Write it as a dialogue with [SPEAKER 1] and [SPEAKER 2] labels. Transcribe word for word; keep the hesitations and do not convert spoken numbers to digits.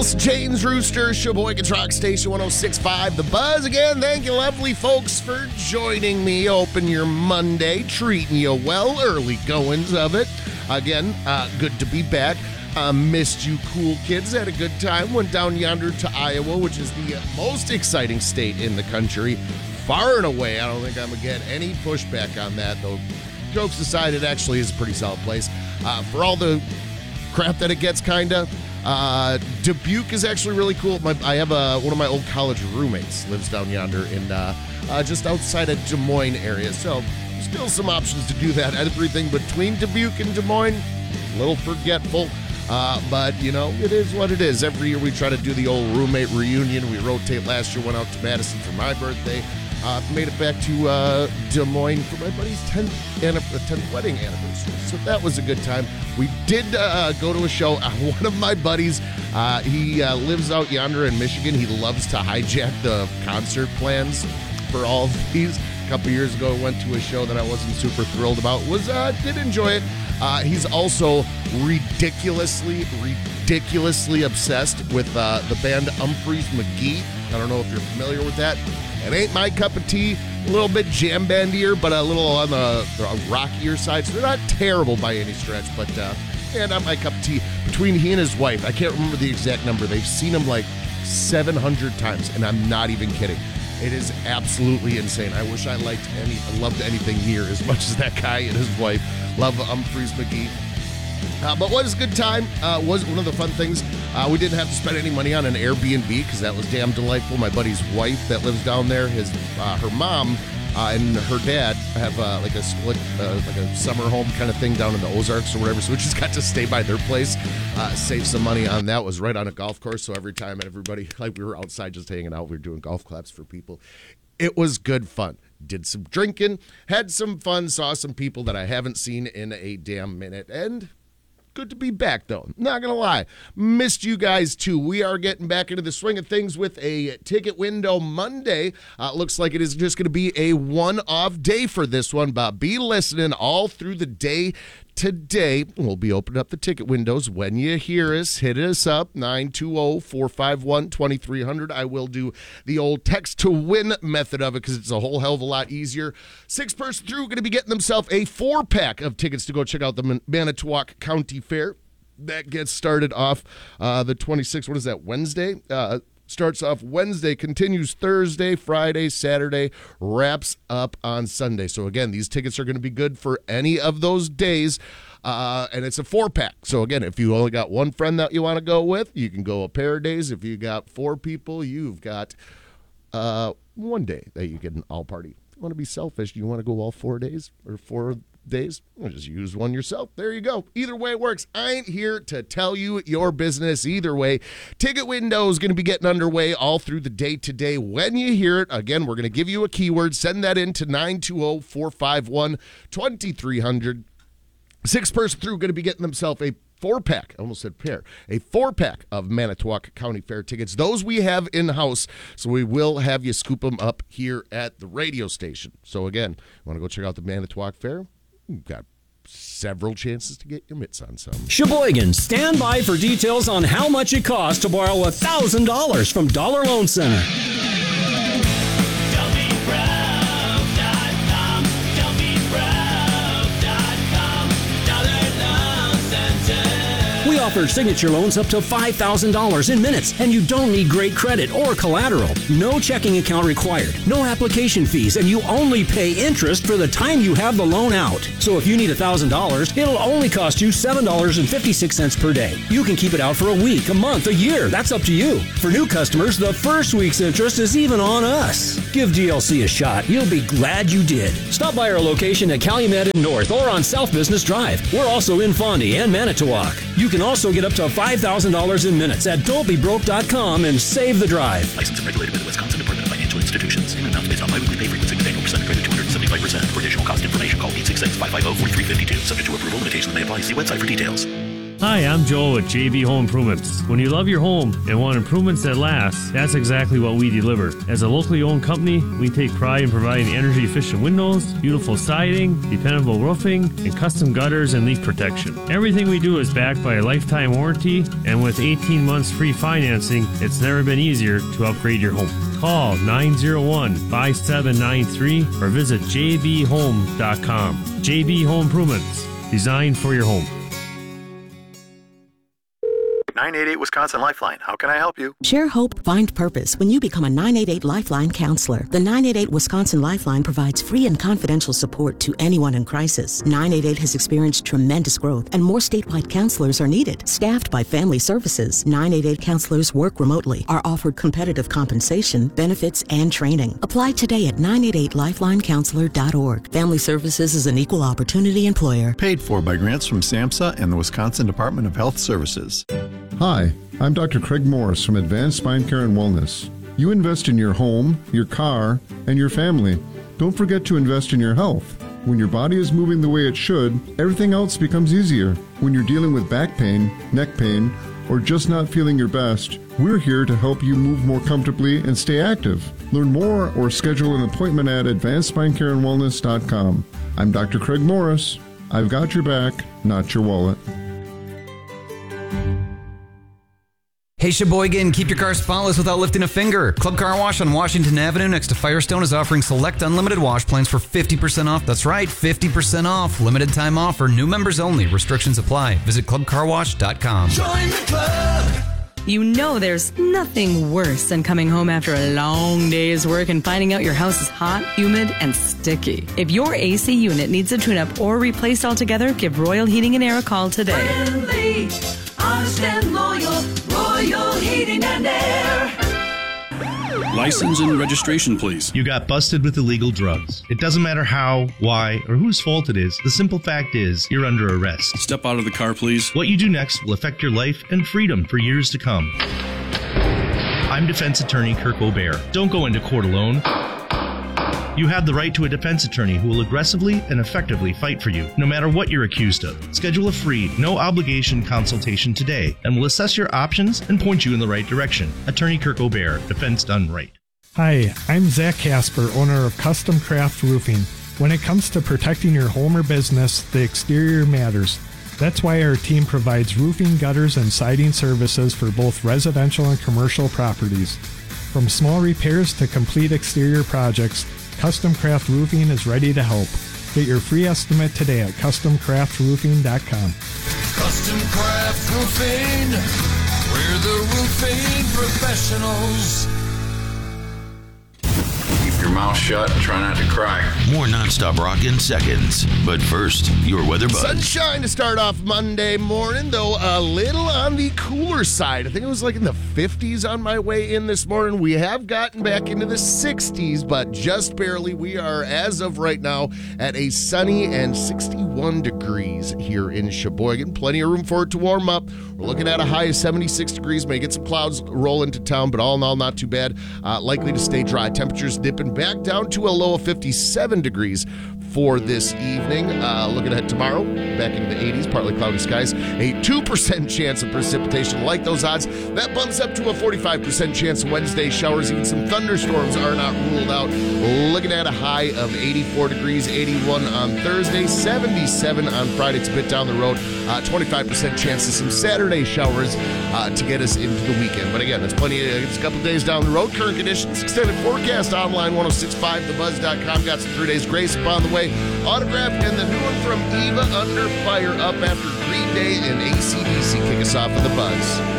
[SPEAKER 1] Alice Jane's Rooster, Sheboygan Rock Station one oh six point five. The Buzz again. Thank you, lovely folks, for joining me. Open your Monday, treating you well. Early goings of it. Again, uh, good to be back. Uh, missed you cool kids. Had a good time. Went down yonder to Iowa, which is the most exciting state in the country. Far and away. I don't think I'm going to get any pushback on that, though. Jokes aside, it actually is a pretty solid place. Uh, for all the crap that it gets, kind of. Uh, Dubuque is actually really cool. My, I have a, one of my old college roommates lives down yonder in uh, uh, just outside of Des Moines area. So still some options to do that. Everything between Dubuque and Des Moines, a little forgetful. Uh, but, you know, it is what it is. Every year we try to do the old roommate reunion. We rotate. Last year, went out to Madison for my birthday. Uh, made it back to uh, Des Moines for my buddy's tenth, tenth wedding anniversary. So that was a good time. We did uh, go to a show. Uh, one of my buddies, uh, he uh, lives out yonder in Michigan. He loves to hijack the concert plans for all of these. A couple years ago, I went to a show that I wasn't super thrilled about. Was uh, did enjoy it. Uh, he's also ridiculously, ridiculously obsessed with uh, the band Humphreys McGee. I don't know if you're familiar with that. It ain't my cup of tea. A little bit jam bandier, but a little on the, the rockier side. So they're not terrible by any stretch, but uh, yeah, not my cup of tea. Between he and his wife, I can't remember the exact number. They've seen him like seven hundred times, and I'm not even kidding. It is absolutely insane. I wish I liked any, loved anything near as much as that guy and his wife. Love Humphreys McGee. Uh, but what was a good time, uh, was one of the fun things, uh, we didn't have to spend any money on an Airbnb because that was damn delightful. My buddy's wife that lives down there, his uh, her mom uh, and her dad have uh, like a split, uh, like a summer home kind of thing down in the Ozarks or whatever, so we just got to stay by their place, uh, save some money on that. It was right on a golf course, so every time everybody, like we were outside just hanging out, we were doing golf claps for people. It was good fun. Did some drinking, had some fun, saw some people that I haven't seen in a damn minute, and good to be back, though. Not going to lie. Missed you guys, too. We are getting back into the swing of things with a Ticket Window Monday. Uh, looks like it is just going to be a one-off day for this one, but be listening all through the day today. We'll be opening up the ticket windows. When you hear us, hit us up, nine two zero, four five one, two three zero zero. I will do the old text-to-win method of it because it's a whole hell of a lot easier. Sixth person through going to be getting themselves a four-pack of tickets to go check out the Manitowoc County Fair. That gets started off uh, the twenty-sixth. What is that, Wednesday? Uh Starts off Wednesday, continues Thursday, Friday, Saturday, wraps up on Sunday. So, again, these tickets are going to be good for any of those days, uh, and it's a four-pack. So, again, if you only got one friend that you want to go with, you can go a pair of days. If you got four people, you've got uh, one day that you can all party. If you want to be selfish, do you want to go all four days or four days? Well, just use one yourself. There you go. Either way it works. I ain't here to tell you your business. Either way, ticket window is going to be getting underway all through the day today. When you hear it, again, we're going to give you a keyword. Send that in to nine two zero, four five one, two three zero zero. Sixth person through going to be getting themselves a four-pack, I almost said pair, a four-pack of Manitowoc County Fair tickets. Those we have in-house, so we will have you scoop them up here at the radio station. So, again, you want to go check out the Manitowoc Fair? You've got several chances to get your mitts on some.
[SPEAKER 2] Sheboygan, stand by for details on how much it costs to borrow one thousand dollars from Dollar Loan Center. We offer signature loans up to five thousand dollars in minutes, and you don't need great credit or collateral. No checking account required, no application fees, and you only pay interest for the time you have the loan out. So if you need one thousand dollars, it'll only cost you seven dollars and fifty-six cents per day. You can keep it out for a week, a month, a year. That's up to you. For new customers, the first week's interest is even on us. Give D L C a shot. You'll be glad you did. Stop by our location at Calumet and North or on South Business Drive. We're also in Fondy and Manitowoc. You can also get up to five thousand dollars in minutes at don't be broke dot com and save the drive.
[SPEAKER 3] Licensed and regulated by the Wisconsin Department of Financial Institutions. Payment amounts based on biweekly pay frequency with annual percentage rate of two hundred seventy-five percent. For additional cost information, call eight six six, five five zero, four three five two. Subject to approval, limitations may apply. See website for details.
[SPEAKER 4] Hi, I'm Joel with J B Home Improvements. When you love your home and want improvements that last, that's exactly what we deliver. As a locally owned company, we take pride in providing energy-efficient windows, beautiful siding, dependable roofing, and custom gutters and leak protection. Everything we do is backed by a lifetime warranty, and with eighteen months free financing, it's never been easier to upgrade your home. Call nine oh one, five seven nine three or visit j b home dot com. J B Home Improvements, designed for your home.
[SPEAKER 5] nine eight eight Wisconsin Lifeline. How can I help you?
[SPEAKER 6] Share hope, find purpose when you become a nine eight eight Lifeline counselor. The nine eight eight Wisconsin Lifeline provides free and confidential support to anyone in crisis. nine eight eight has experienced tremendous growth, and more statewide counselors are needed. Staffed by Family Services, nine eight eight counselors work remotely, are offered competitive compensation, benefits, and training. Apply today at nine eight eight lifeline counselor dot org. Family Services is an equal opportunity employer.
[SPEAKER 7] Paid for by grants from SAMHSA and the Wisconsin Department of Health Services.
[SPEAKER 8] Hi, I'm Doctor Craig Morris from Advanced Spine Care and Wellness. You invest in your home, your car, and your family. Don't forget to invest in your health. When your body is moving the way it should, everything else becomes easier. When you're dealing with back pain, neck pain, or just not feeling your best, we're here to help you move more comfortably and stay active. Learn more or schedule an appointment at advanced spine care and wellness dot com. I'm Doctor Craig Morris. I've got your back, not your wallet.
[SPEAKER 9] Hey Sheboygan, keep your car spotless without lifting a finger. Club Car Wash on Washington Avenue next to Firestone is offering select unlimited wash plans for fifty percent off. That's right, fifty percent off. Limited time offer, new members only. Restrictions apply. Visit club car wash dot com.
[SPEAKER 10] Join the club. You know there's nothing worse than coming home after a long day's work and finding out your house is hot, humid, and sticky. If your A C unit needs a tune-up or replaced altogether, give Royal Heating and Air a call today.
[SPEAKER 11] Friendly, honest and loyal, Royal Heating and Air.
[SPEAKER 12] License and registration, please.
[SPEAKER 13] You got busted with illegal drugs. It doesn't matter how, why, or whose fault it is. The simple fact is, you're under arrest.
[SPEAKER 12] Step out of the car, please.
[SPEAKER 13] What you do next will affect your life and freedom for years to come. I'm defense attorney Kirk O'Bear. Don't go into court alone. You have the right to a defense attorney who will aggressively and effectively fight for you, no matter what you're accused of. Schedule a free, no-obligation consultation today, and we'll assess your options and point you in the right direction. Attorney Kirk O'Bear, defense done right.
[SPEAKER 14] Hi, I'm Zach Casper, owner of Custom Craft Roofing. When it comes to protecting your home or business, the exterior matters. That's why our team provides roofing, gutters, and siding services for both residential and commercial properties. From small repairs to complete exterior projects, Custom Craft Roofing is ready to help. Get your free estimate today at custom craft roofing dot com.
[SPEAKER 11] Custom Craft Roofing, we're the roofing professionals.
[SPEAKER 5] Keep your mouth shut and try not to cry.
[SPEAKER 3] More nonstop rock in seconds. But first, your weather buzz.
[SPEAKER 1] Sunshine to start off Monday morning, though a little on the cooler side. I think it was like in the fifties on my way in this morning. We have gotten back into the sixties, but just barely. We are, as of right now, at a sunny and sixty-one degrees here in Sheboygan. Plenty of room for it to warm up. We're looking at a high of seventy-six degrees. May get some clouds roll into town, but all in all, not too bad. Uh, likely to stay dry. Temperatures dipping back down to a low of fifty-seven degrees for this evening. Uh, looking ahead tomorrow, back into the eighties, partly cloudy skies. A two percent chance of precipitation. Like those odds, that bumps up to a forty-five percent chance of Wednesday showers. Even some thunderstorms are not ruled out. Looking at a high of eighty-four degrees, eighty-one on Thursday, seventy-seven on Friday. It's a bit down the road. Uh, twenty-five percent chance of some Saturday showers uh, to get us into the weekend. But again, that's plenty. Of, it's a couple days down the road. Current conditions, extended forecast online, ten sixty-five the buzz dot com. Got some three days grace upon the way. Autograph and the new one from Eva, Under Fire, up after Green Day and A C D C kick us off with the buzz.